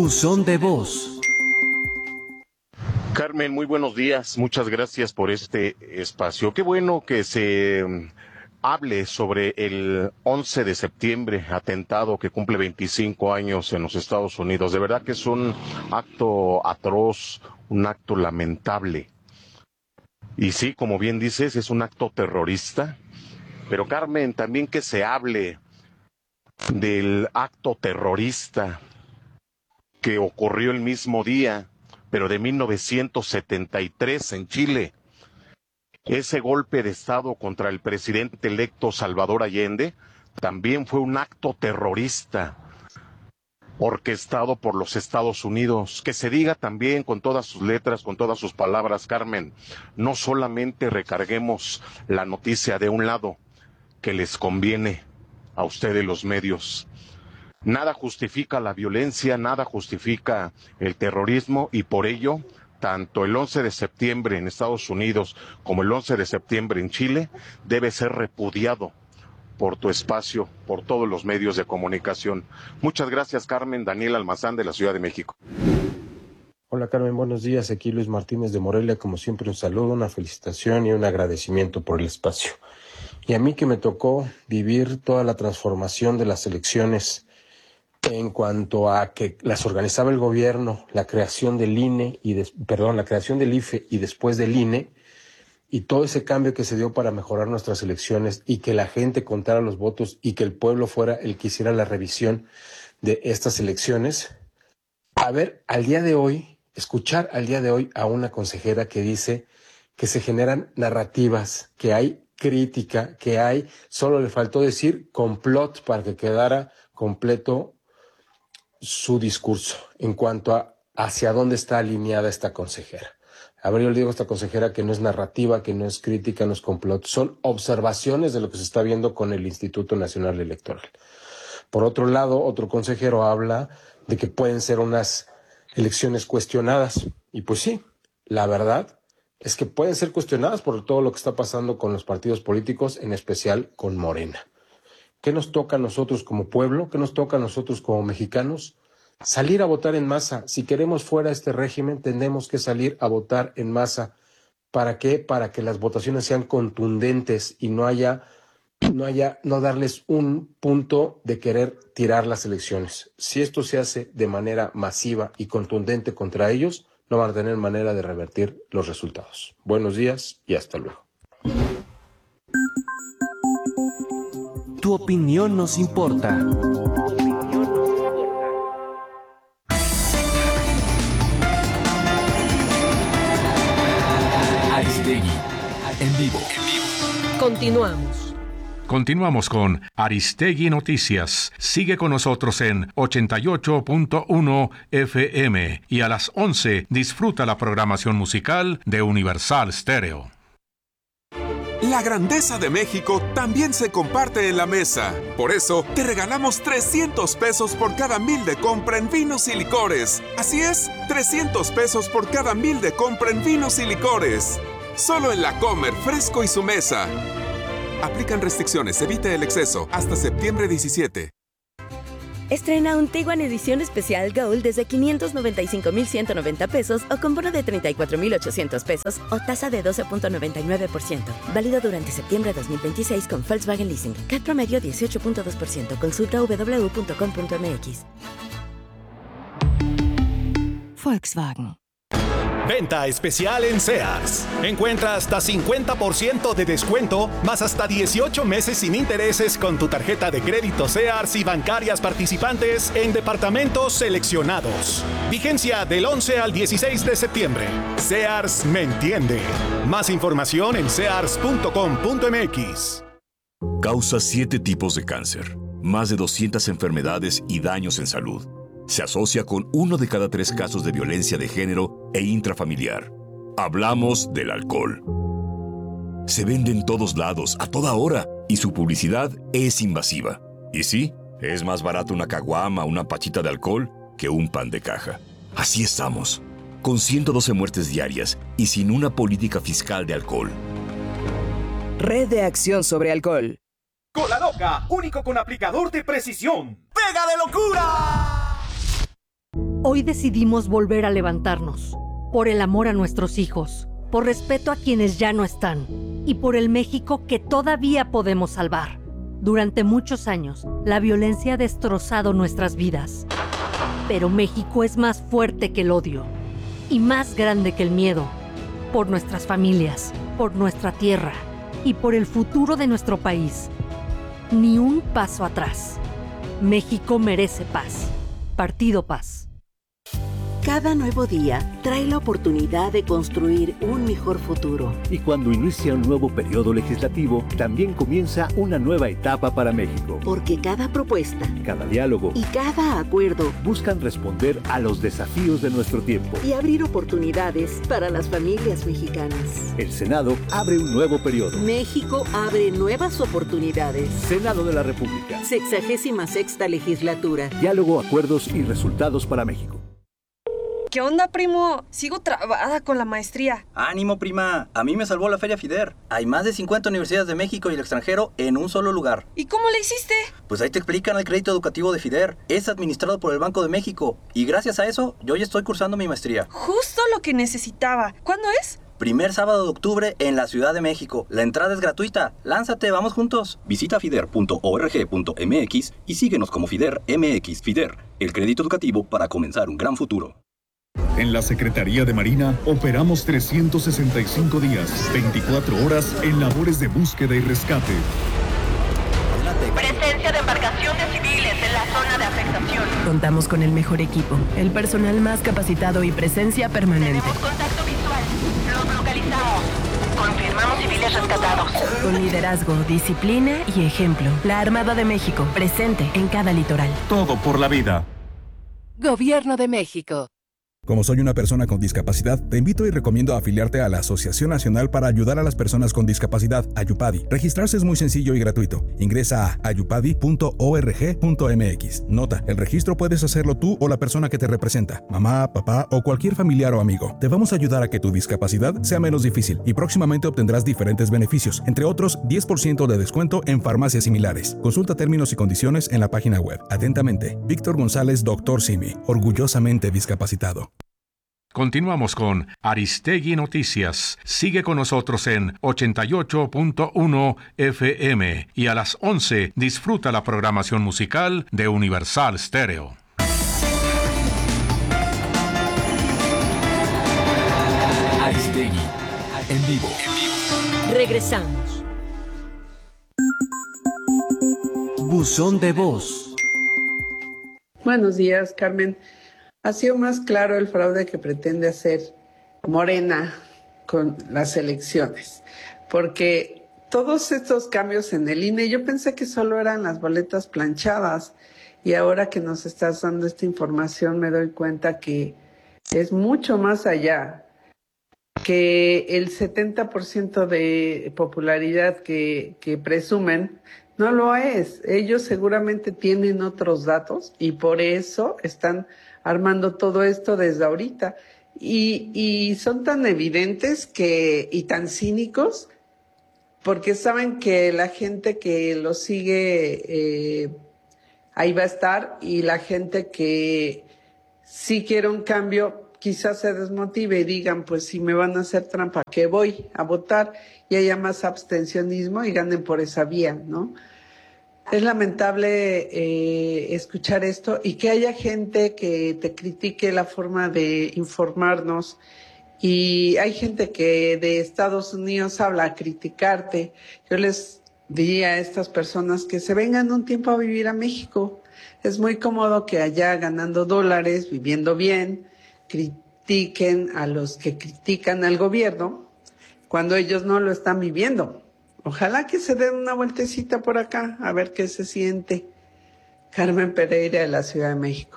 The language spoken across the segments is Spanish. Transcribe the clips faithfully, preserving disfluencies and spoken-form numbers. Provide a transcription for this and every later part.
Buzón de voz. Carmen, muy buenos días. Muchas gracias por este espacio. Qué bueno que se hable sobre el once de septiembre, atentado que cumple veinticinco años en los Estados Unidos. De verdad que es un acto atroz, un acto lamentable. Y sí, como bien dices, es un acto terrorista. Pero Carmen, también que se hable del acto terrorista que ocurrió el mismo día, pero de mil novecientos setenta y tres en Chile. Ese golpe de Estado contra el presidente electo Salvador Allende también fue un acto terrorista orquestado por los Estados Unidos. Que se diga también con todas sus letras, con todas sus palabras, Carmen, no solamente recarguemos la noticia de un lado que les conviene a ustedes los medios. Nada justifica la violencia, nada justifica el terrorismo y por ello, tanto el once de septiembre en Estados Unidos como el once de septiembre en Chile debe ser repudiado por tu espacio, por todos los medios de comunicación. Muchas gracias, Carmen. Daniel Almazán, de la Ciudad de México. Hola, Carmen, buenos días. Aquí Luis Martínez de Morelia. Como siempre, un saludo, una felicitación y un agradecimiento por el espacio. Y a mí que me tocó vivir toda la transformación de las elecciones en cuanto a que las organizaba el gobierno, la creación del I N E y des, perdón, la creación del I F E y después del I N E, y todo ese cambio que se dio para mejorar nuestras elecciones y que la gente contara los votos y que el pueblo fuera el que hiciera la revisión de estas elecciones. A ver, al día de hoy, escuchar al día de hoy a una consejera que dice que se generan narrativas, que hay crítica, que hay, solo le faltó decir complot para que quedara completo su discurso en cuanto a hacia dónde está alineada esta consejera. A ver, yo le digo a esta consejera que no es narrativa, que no es crítica, no es complot, son observaciones de lo que se está viendo con el Instituto Nacional Electoral. Por otro lado, otro consejero habla de que pueden ser unas elecciones cuestionadas. Y pues sí, la verdad es que pueden ser cuestionadas por todo lo que está pasando con los partidos políticos, en especial con Morena. ¿Qué nos toca a nosotros como pueblo? ¿Qué nos toca a nosotros como mexicanos? Salir a votar en masa. Si queremos fuera este régimen, tenemos que salir a votar en masa. ¿Para qué? Para que las votaciones sean contundentes y no haya, no haya, no darles un punto de querer tirar las elecciones. Si esto se hace de manera masiva y contundente contra ellos, no van a tener manera de revertir los resultados. Buenos días y hasta luego. Tu opinión nos importa. Aristegui, en vivo. Continuamos. Continuamos con Aristegui Noticias. Sigue con nosotros en ochenta y ocho punto uno F M y a las once disfruta la programación musical de Universal Stereo. La grandeza de México también se comparte en la mesa. Por eso, te regalamos trescientos pesos por cada mil de compra en vinos y licores. Así es, trescientos pesos por cada mil de compra en vinos y licores. Solo en La Comer, Fresco y Su Mesa. Aplican restricciones, evite el exceso. Hasta septiembre diecisiete. Estrena un Tiguan edición especial Gold desde quinientos noventa y cinco mil ciento noventa pesos o con bono de treinta y cuatro mil ochocientos pesos o tasa de doce punto noventa y nueve por ciento. Válido durante septiembre de dos mil veintiséis con Volkswagen Leasing. C A T promedio dieciocho punto dos por ciento. Consulta doble u doble u doble u punto com punto m x. Volkswagen. Venta especial en Sears. Encuentra hasta cincuenta por ciento de descuento, más hasta dieciocho meses sin intereses con tu tarjeta de crédito Sears y bancarias participantes en departamentos seleccionados. Vigencia del once al dieciséis de septiembre. Sears me entiende. Más información en sears punto com punto m x. Causa siete tipos de cáncer, más de doscientas enfermedades y daños en salud. Se asocia con uno de cada tres casos de violencia de género e intrafamiliar. Hablamos del alcohol. Se vende en todos lados, a toda hora, y su publicidad es invasiva. Y sí, es más barato una caguama o una pachita de alcohol que un pan de caja. Así estamos, con ciento doce muertes diarias y sin una política fiscal de alcohol. Red de Acción sobre Alcohol. Cola Loca, único con aplicador de precisión. ¡Pega de locura! Hoy decidimos volver a levantarnos, por el amor a nuestros hijos, por respeto a quienes ya no están y por el México que todavía podemos salvar. Durante muchos años, la violencia ha destrozado nuestras vidas. Pero México es más fuerte que el odio y más grande que el miedo. Por nuestras familias, por nuestra tierra y por el futuro de nuestro país. Ni un paso atrás. México merece paz. Partido Paz. Cada nuevo día trae la oportunidad de construir un mejor futuro. Y cuando inicia un nuevo periodo legislativo, también comienza una nueva etapa para México. Porque cada propuesta, cada diálogo y cada acuerdo buscan responder a los desafíos de nuestro tiempo y abrir oportunidades para las familias mexicanas. El Senado abre un nuevo periodo. México abre nuevas oportunidades. Senado de la República. Sexagésima sexta legislatura. Diálogo, acuerdos y resultados para México. ¿Qué onda, primo? Sigo trabada con la maestría. ¡Ánimo, prima! A mí me salvó la Feria FIDER. Hay más de cincuenta universidades de México y el extranjero en un solo lugar. ¿Y cómo le hiciste? Pues ahí te explican el crédito educativo de FIDER. Es administrado por el Banco de México. Y gracias a eso, yo ya estoy cursando mi maestría. Justo lo que necesitaba. ¿Cuándo es? Primer sábado de octubre en la Ciudad de México. La entrada es gratuita. Lánzate, vamos juntos. Visita fider punto org punto m x y síguenos como FIDER M X. FIDER, el crédito educativo para comenzar un gran futuro. En la Secretaría de Marina operamos trescientos sesenta y cinco días, veinticuatro horas en labores de búsqueda y rescate. Presencia de embarcaciones civiles en la zona de afectación. Contamos con el mejor equipo, el personal más capacitado y presencia permanente. Tenemos contacto visual. Los localizamos. Confirmamos civiles rescatados. Con liderazgo, disciplina y ejemplo. La Armada de México, presente en cada litoral. Todo por la vida. Gobierno de México. Como soy una persona con discapacidad, te invito y recomiendo afiliarte a la Asociación Nacional para Ayudar a las Personas con Discapacidad, AYUPADI. Registrarse es muy sencillo y gratuito. Ingresa a ayupadi punto org punto m x. Nota, el registro puedes hacerlo tú o la persona que te representa, mamá, papá o cualquier familiar o amigo. Te vamos a ayudar a que tu discapacidad sea menos difícil y próximamente obtendrás diferentes beneficios, entre otros diez por ciento de descuento en farmacias similares. Consulta términos y condiciones en la página web. Atentamente, Víctor González, doctor Simi, orgullosamente discapacitado. Continuamos con Aristegui Noticias. Sigue con nosotros en ochenta y ocho punto uno F M y a las once disfruta la programación musical de Universal Stereo. Aristegui, en vivo. Regresamos. Buzón de voz. Buenos días, Carmen. Ha sido más claro el fraude que pretende hacer Morena con las elecciones, porque todos estos cambios en el I N E, yo pensé que solo eran las boletas planchadas, y ahora que nos estás dando esta información me doy cuenta que es mucho más allá, que el setenta por ciento de popularidad que, que presumen no lo es. Ellos seguramente tienen otros datos y por eso están armando todo esto desde ahorita. Y, y son tan evidentes que y tan cínicos porque saben que la gente que los sigue eh, ahí va a estar, y la gente que sí quiere un cambio quizás se desmotive y digan, pues si me van a hacer trampa, que voy a votar, y haya más abstencionismo y ganen por esa vía, ¿no? Es lamentable eh, escuchar esto y que haya gente que te critique la forma de informarnos, y hay gente que de Estados Unidos habla a criticarte. Yo les diría a estas personas que se vengan un tiempo a vivir a México. Es muy cómodo que allá ganando dólares, viviendo bien, critiquen a los que critican al gobierno cuando ellos no lo están viviendo. Ojalá que se den una vueltecita por acá, a ver qué se siente. Carmen Pereira, de la Ciudad de México.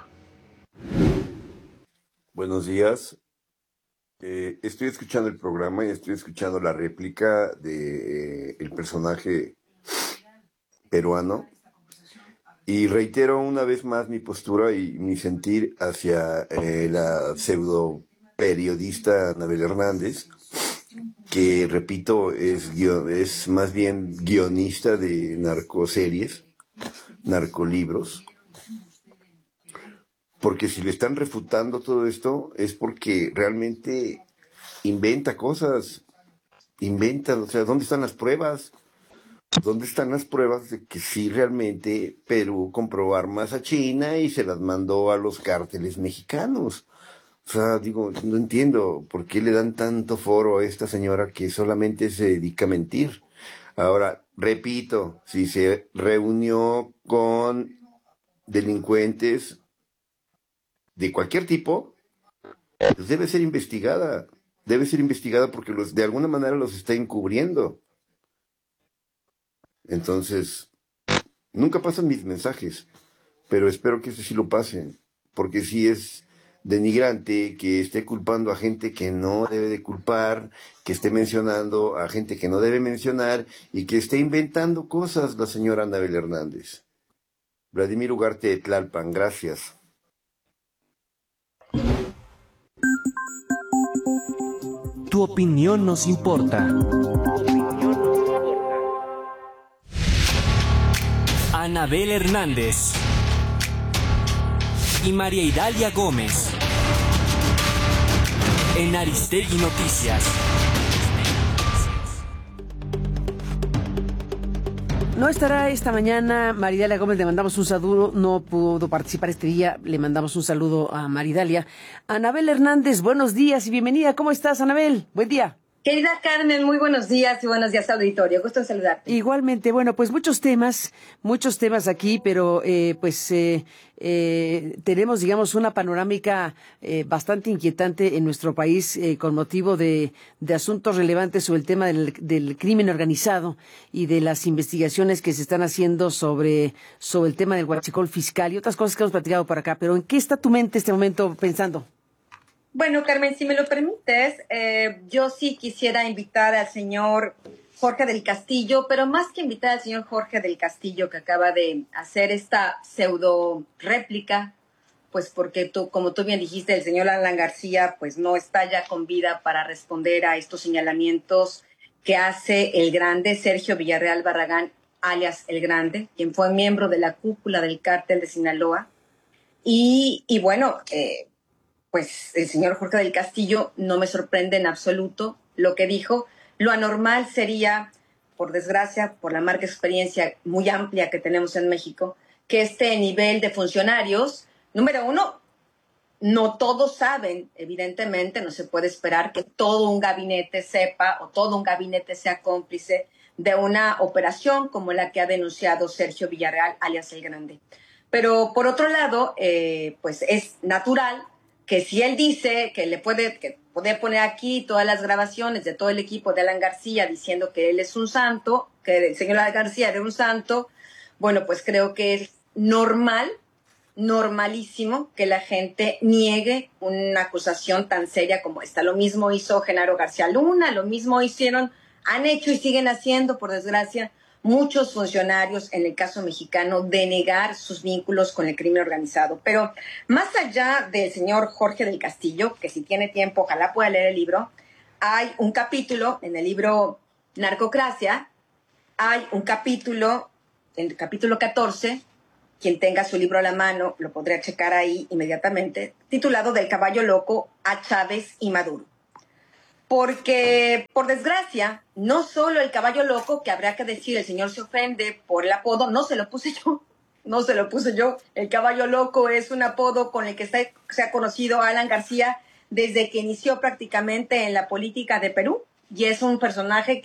Buenos días. Eh, estoy escuchando el programa y estoy escuchando la réplica de eh, el personaje peruano. Y reitero una vez más mi postura y mi sentir hacia eh, la pseudo periodista Anabel Hernández, que, repito, es, guion, es más bien guionista de narcoseries, narcolibros, Porque si le están refutando todo esto es porque realmente inventa cosas, inventa, o sea, ¿dónde están las pruebas? ¿Dónde están las pruebas de que sí realmente Perú compró armas a China y se las mandó a los cárteles mexicanos? O sea, digo, no entiendo por qué le dan tanto foro a esta señora que solamente se dedica a mentir. Ahora, repito, si se reunió con delincuentes de cualquier tipo, pues debe ser investigada. Debe ser investigada porque los, de alguna manera los está encubriendo. Entonces, nunca pasan mis mensajes, pero espero que este sí lo pasen, porque sí es denigrante que esté culpando a gente que no debe de culpar, que esté mencionando a gente que no debe mencionar y que esté inventando cosas la señora Anabel Hernández. Vladimir Ugarte de Tlalpan, gracias. Tu opinión nos importa. Anabel Hernández y María Idalia Gómez en Aristegui Noticias. No estará esta mañana Maridalia Gómez, le mandamos un saludo, no pudo participar este día, le mandamos un saludo a Maridalia. Anabel Hernández, buenos días y bienvenida, ¿cómo estás, Anabel? Buen día. Querida Carmen, muy buenos días y buenos días auditorio, gusto en saludarte. Igualmente, bueno, pues muchos temas, muchos temas aquí, pero eh, pues eh, eh, tenemos, digamos, una panorámica eh, bastante inquietante en nuestro país eh, con motivo de, de asuntos relevantes sobre el tema del, del crimen organizado y de las investigaciones que se están haciendo sobre, sobre el tema del huachicol fiscal y otras cosas que hemos platicado por acá. Pero ¿en qué está tu mente este momento pensando? Bueno, Carmen, si me lo permites, eh, yo sí quisiera invitar al señor Jorge del Castillo, pero más que invitar al señor Jorge del Castillo, que acaba de hacer esta pseudo réplica, pues porque tú, como tú bien dijiste, el señor Alan García pues no está ya con vida para responder a estos señalamientos que hace el grande Sergio Villarreal Barragán, alias El Grande, quien fue miembro de la cúpula del cártel de Sinaloa. Y, y bueno, eh, pues el señor Jorge del Castillo no me sorprende en absoluto lo que dijo. Lo anormal sería, por desgracia, por la marca experiencia muy amplia que tenemos en México, que este nivel de funcionarios, número uno, no todos saben, evidentemente, no se puede esperar que todo un gabinete sepa o todo un gabinete sea cómplice de una operación como la que ha denunciado Sergio Villarreal, alias El Grande. Pero por otro lado, eh, pues es natural que si él dice que le puede, que puede poner aquí todas las grabaciones de todo el equipo de Alan García diciendo que él es un santo, que el señor Alan García era un santo, bueno, pues creo que es normal, normalísimo que la gente niegue una acusación tan seria como esta. Lo mismo hizo Genaro García Luna, lo mismo hicieron, han hecho y siguen haciendo, por desgracia, muchos funcionarios en el caso mexicano de negar sus vínculos con el crimen organizado. Pero más allá del señor Jorge del Castillo, que si tiene tiempo, ojalá pueda leer el libro, hay un capítulo en el libro Narcocracia, hay un capítulo, el capítulo catorce, quien tenga su libro a la mano lo podría checar ahí inmediatamente, titulado Del caballo loco a Chávez y Maduro. Porque, por desgracia, no solo el caballo loco, que habría que decir, el señor se ofende por el apodo, no se lo puse yo, no se lo puse yo. El caballo loco es un apodo con el que se, se ha conocido a Alan García desde que inició prácticamente en la política de Perú, y es un personaje que